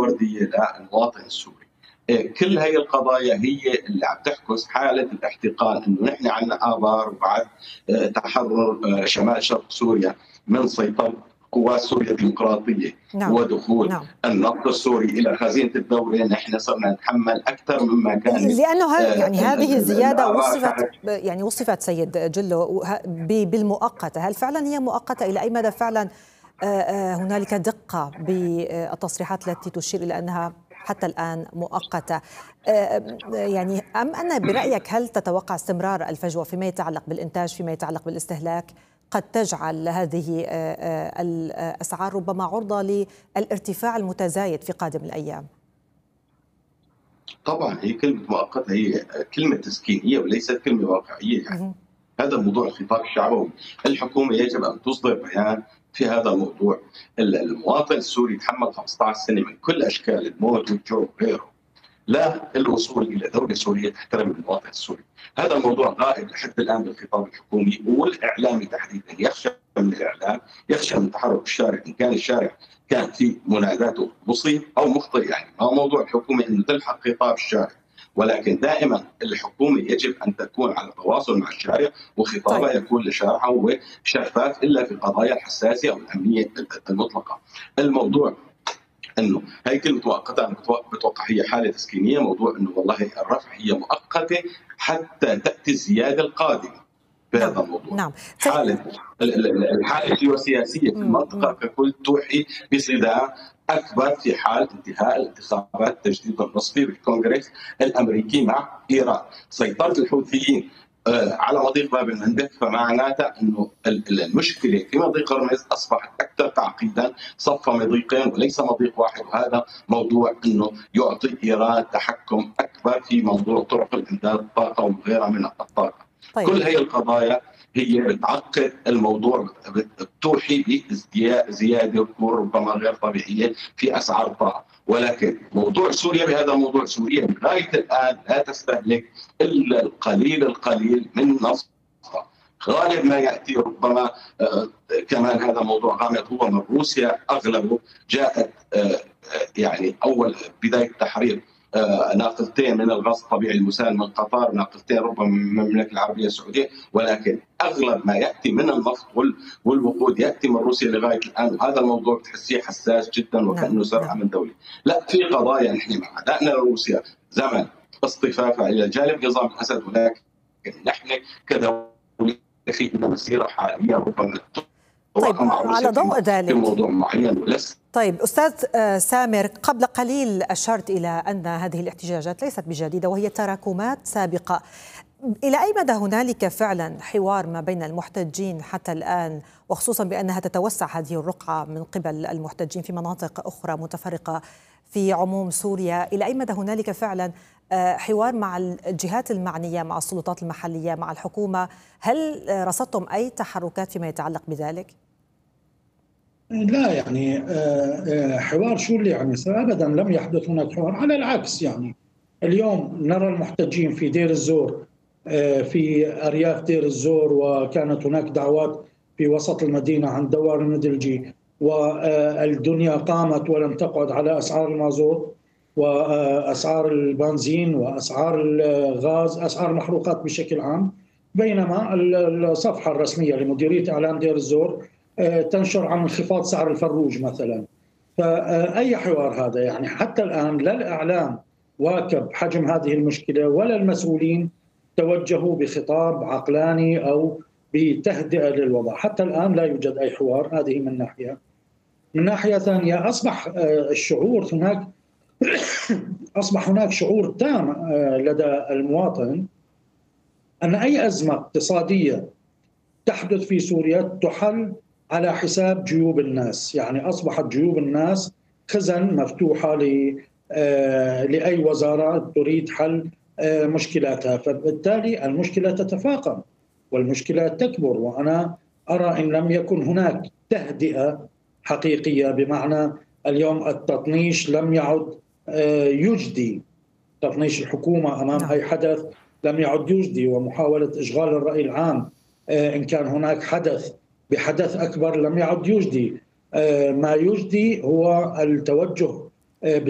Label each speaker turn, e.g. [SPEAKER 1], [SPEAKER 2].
[SPEAKER 1] الورديه للمواطن السوري. كل هي القضايا هي اللي عم تحكس حاله الاحتقان، انه نحن عندنا ابار وبعد تحرر شمال شرق سوريا من سيطره قوات سوريا الديمقراطيه ودخول النفط السوري الى خزينه الدوله، نحن صرنا نتحمل اكثر مما كان،
[SPEAKER 2] لانه يعني هذه الزياده وصفت سيد جلو بالمؤقته. هل فعلا هي مؤقته؟ الى اي مدى فعلا هنالك دقه بالتصريحات التي تشير الى انها حتى الآن مؤقتة؟ يعني أم أن برأيك هل تتوقع استمرار الفجوة فيما يتعلق بالإنتاج، فيما يتعلق بالاستهلاك، قد تجعل هذه الأسعار ربما عرضة للارتفاع المتزايد في قادم الأيام؟
[SPEAKER 1] طبعا هي كلمة مؤقتة هي كلمة تسكينية وليست كلمة واقعية. يعني هذا موضوع الخطاب الشعبوي، الحكومة يجب أن تصدر بيان في هذا الموضوع. المواطن السوري تحمل 15 سنة من كل أشكال الموت والجوع وغيره لا الوصول إلى دولة سورية تحترم المواطن السوري. هذا الموضوع غائب لحد الآن بالخطاب الحكومي والإعلامي تحديدا. يخشى من الإعلام، يخشى من تحرك الشارع، إن كان الشارع كان في مناداته مصيب أو مخطئ. يعني ما موضوع الحكومة أنه تلحق خطاب الشارع، ولكن دائما الحكومة يجب أن تكون على تواصل مع الشارع وخطابها يكون لشارعها هو شفاف إلا في القضايا الحساسة أو الأمنية المطلقة. الموضوع انه هي كلمه مؤقته انا بتوقع هي حاله تسكينيه، موضوع انه والله الرفع هي مؤقته حتى تاتي الزياده القادمه في هذا الموضوع. حاله الحاله الجيوسياسيه في المنطقه ككل توحي بصدام اكبر في حال انتهاء الانتخابات التجديد النصفي بالكونغرس الامريكي مع ايران. سيطره الحوثيين على مضيق باب المندب فمعناته انه المشكله في مضيق هرمز اصبحت اكثر تعقيدا، صف مضيقين وليس مضيق واحد، وهذا موضوع انه يعطي ايران تحكم اكبر في موضوع طرق الامداد الطاقه وغيرها من الطاقه. كل هي القضايا هي بتعقد الموضوع، بتوحي بزياده ربما غير طبيعيه في اسعار الطاقه. ولكن موضوع سوريا بهذا الموضوع، سوريا لغايه الان لا تستهلك الا القليل من نفطها. غالب ما ياتي ربما كمان هذا موضوع غامض هو من روسيا، اغلبه جاءت يعني اول بدايه تحرير ناقلتين من الغاز الطبيعي المسال من قطر، ناقلتين ربما من المملكه العربيه السعوديه، ولكن اغلب ما ياتي من النفط والوقود ياتي من روسيا لغايه الان. وهذا الموضوع بتحسيه حساس جدا وكانه سرقه من دوله. لا، في قضايا نحن مع عدائنا لروسيا زمن اصطفافها الى جانب نظام الاسد، ولكن نحن كدوله في مسيره حاليه ربما
[SPEAKER 2] على ضوء ذلك
[SPEAKER 1] في موضوع معين ولس.
[SPEAKER 2] طيب أستاذ سامر، قبل قليل أشرت إلى أن هذه الاحتجاجات ليست بجديدة وهي تراكمات سابقة. إلى أي مدى هنالك فعلا حوار ما بين المحتجين حتى الآن، وخصوصا بأنها تتوسع هذه الرقعة من قبل المحتجين في مناطق أخرى متفرقة في عموم سوريا؟ إلى أي مدى هنالك فعلا حوار مع الجهات المعنية، مع السلطات المحلية، مع الحكومة؟ هل رصدتم أي تحركات فيما يتعلق بذلك؟
[SPEAKER 3] لا، يعني حوار شو اللي يعني ابدا لم يحدث هناك حوار. على العكس، يعني اليوم نرى المحتجين في دير الزور، في ارياف دير الزور، وكانت هناك دعوات في وسط المدينه عن دوار المدلجي، والدنيا قامت ولم تقعد على اسعار المازوت واسعار البنزين واسعار الغاز، اسعار المحروقات بشكل عام. بينما الصفحه الرسميه لمديريه اعلام دير الزور تنشر عن انخفاض سعر الفروج مثلا. فأي حوار هذا؟ يعني حتى الآن لا الإعلام واكب حجم هذه المشكلة ولا المسؤولين توجهوا بخطاب عقلاني أو بتهدئة للوضع. حتى الآن لا يوجد أي حوار. هذه من ناحية. من ناحية ثانية أصبح الشعور هناك أصبح هناك شعور تام لدى المواطن أن أي أزمة اقتصادية تحدث في سوريا تحل على حساب جيوب الناس. يعني أصبحت جيوب الناس خزن مفتوحة لأي وزارة تريد حل مشكلاتها، فبالتالي المشكلة تتفاقم والمشكلة تكبر. وأنا أرى إن لم يكن هناك تهدئة حقيقية، بمعنى اليوم التطنيش لم يعد يجدي، تطنيش الحكومة أمام أي حدث لم يعد يجدي، ومحاولة إشغال الرأي العام إن كان هناك حدث بحدث أكبر لم يعد يجدي. ما يجدي هو التوجه